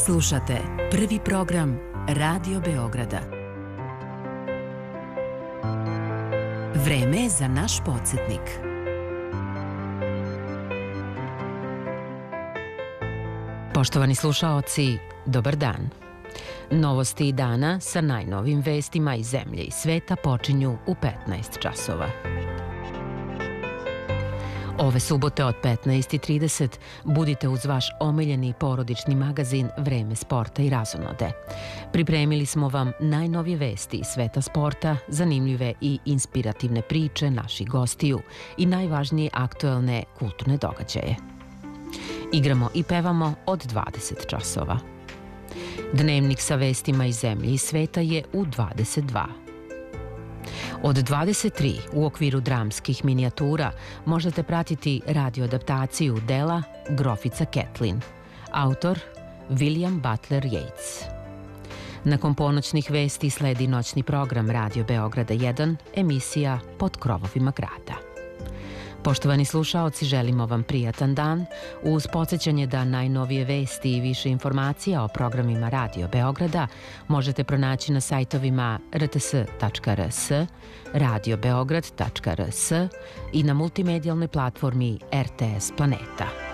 Slušate prvi program Radio Beograda. Vreme je za naš podsjetnik. Poštovani slušaoci, dobar dan. Novosti dana sa najnovim vestima iz zemlje i sveta počinju u 15 časova. Ove subote od 15:30 budite uz vaš omiljeni porodični magazin Vreme sporta i razonode. Pripremili smo vam najnovije vesti iz sveta sporta, zanimljive i inspirativne priče naših gostiju i najvažnije aktuelne kulturne događaje. Igramo i pevamo od 20 časova. Dnevnik sa vestima iz zemlje i sveta je u 22. Od 23 u okviru dramskih minijatura možete pratiti radioadaptaciju dela Grofica Kathleen, autor William Butler Yeats. Nakon ponoćnih vesti sledi noćni program Radio Beograda 1, emisija Pod krovovima grada. Poštovani slušaoci, želimo vam prijatan dan uz podsjećanje da najnovije vesti i više informacija o programima Radio Beograda možete pronaći na sajtovima rts.rs, radiobeograd.rs i na multimedijalnoj platformi RTS Planeta.